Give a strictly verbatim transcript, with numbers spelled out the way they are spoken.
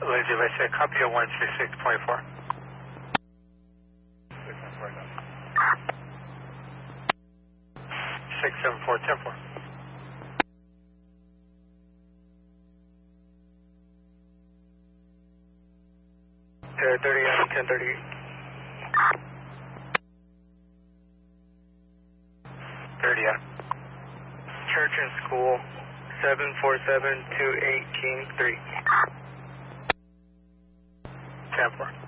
Lazy Lazy, copy at one six six point four. six seven four, ten four. Uh, thirty, ten thirty. thirty, yeah. Church and School, seven four seven two eight King three. ten four.